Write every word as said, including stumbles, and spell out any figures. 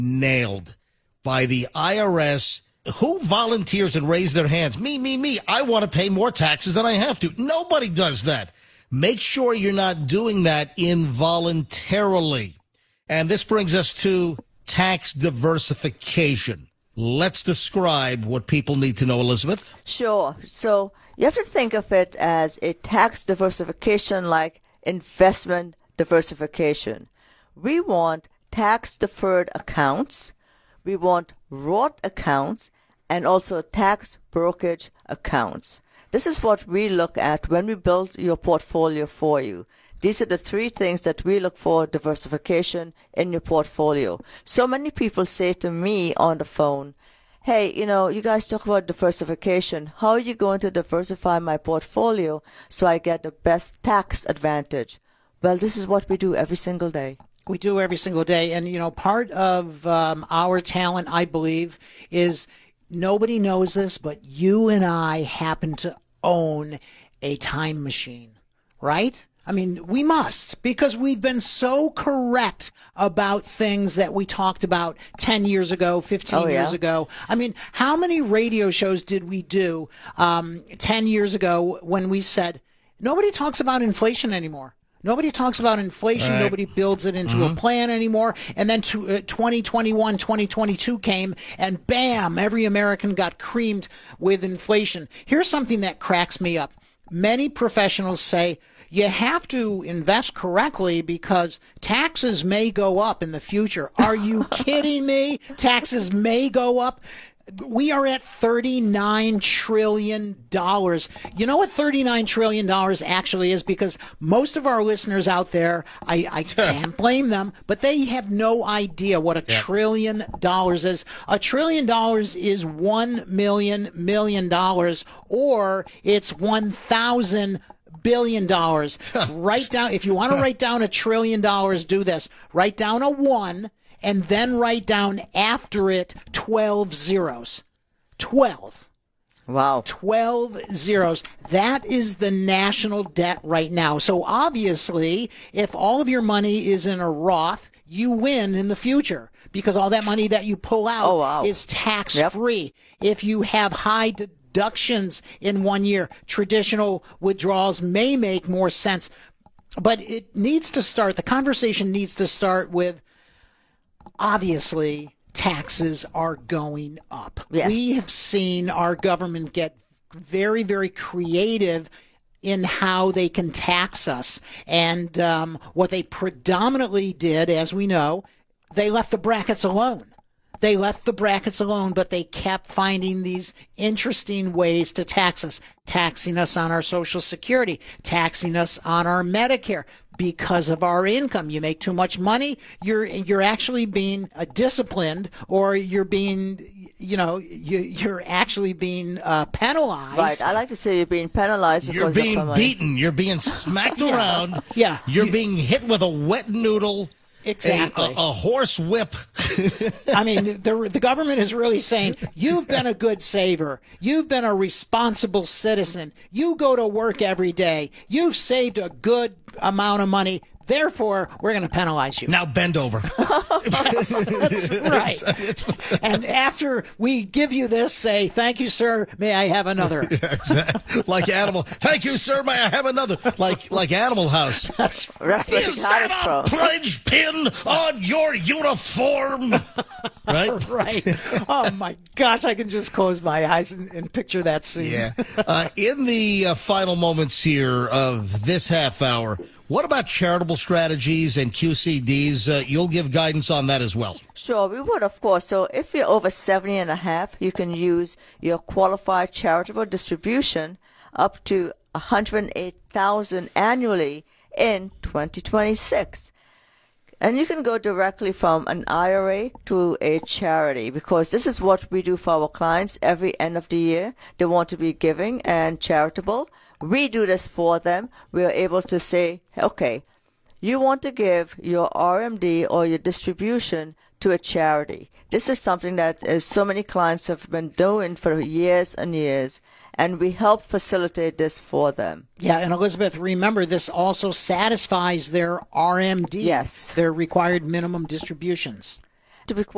nailed by the I R S. Who volunteers and raise their hands? Me, me, me. I want to pay more taxes than I have to. Nobody does that. Make sure you're not doing that involuntarily. And this brings us to tax diversification. Let's describe what people need to know, Elizabeth. Sure. So you have to think of it as a tax diversification like investment diversification. We want tax-deferred accounts, we want Roth accounts, and also tax brokerage accounts. This is what we look at when we build your portfolio for you. These are the three things that we look for diversification in your portfolio. So many people say to me on the phone, hey, you know, you guys talk about diversification. How are you going to diversify my portfolio so I get the best tax advantage? Well, this is what we do every single day. We do every single day. And, you know, part of um, our talent, I believe, is nobody knows this, but you and I happen to own a time machine, right? I mean, we must, because we've been so correct about things that we talked about ten years ago, fifteen oh, yeah. years ago. I mean, how many radio shows did we do um, ten years ago when we said, nobody talks about inflation anymore? Nobody talks about inflation. Right. Nobody builds it into mm-hmm. a plan anymore. And then to, uh, twenty twenty-one, twenty twenty-two came, and bam, every American got creamed with inflation. Here's something that cracks me up. Many professionals say, you have to invest correctly because taxes may go up in the future. Are you kidding me? Taxes may go up. We are at thirty-nine trillion dollars. You know what thirty-nine trillion dollars actually is? Because most of our listeners out there, I, I can't blame them, but they have no idea what a yeah. trillion dollars is. A trillion dollars is one million million dollars, or it's one thousand billion dollars. Write down, if you want to write down a trillion dollars, do this. Write down a one. And then write down after it twelve zeros. twelve. Wow. twelve zeros. That is the national debt right now. So obviously, if all of your money is in a Roth, you win in the future because all that money that you pull out oh, wow. is tax-free. Yep. If you have high deductions in one year, traditional withdrawals may make more sense. But it needs to start, the conversation needs to start with, obviously, taxes are going up. Yes. We have seen our government get very, very creative in how they can tax us. And um, what they predominantly did, as we know, they left the brackets alone. They left the brackets alone, but they kept finding these interesting ways to tax us, taxing us on our Social Security, taxing us on our Medicare because of our income. You make too much money, you're you're actually being uh, disciplined, or you're being, you know, you, you're actually being uh, penalized. Right. I like to say you're being penalized because you're being of money. beaten. You're being smacked yeah. around. Yeah. You're you, being hit with a wet noodle. Exactly. A, a, a horse whip. I mean, the the government is really saying, you've been a good saver. You've been a responsible citizen. You go to work every day. You've saved a good amount of money. Therefore, we're going to penalize you. Now bend over. that's, that's right. It's, it's, and after we give you this, say, thank you, sir. May I have another? Yeah, exactly. Like Animal. Thank you, sir. May I have another? Like like Animal House. That's, that's where Is you got that it a from. pledge pin on your uniform? Right? Right. Oh, my gosh. I can just close my eyes and, and picture that scene. Yeah. Uh, in the uh, final moments here of this half hour, what about charitable strategies and Q C Ds? Uh, you'll give guidance on that as well. Sure, we would, of course. So if you're over seventy and a half, you can use your qualified charitable distribution up to one hundred eight thousand dollars annually in twenty twenty-six. And you can go directly from an I R A to a charity, because this is what we do for our clients every end of the year. They want to be giving and charitable. We do this for them. We are able to say, okay, you want to give your R M D or your distribution to a charity. This is something that is so many clients have been doing for years and years, and we help facilitate this for them. Yeah, and Elizabeth, remember, this also satisfies their R M D, yes, their required minimum distributions. To be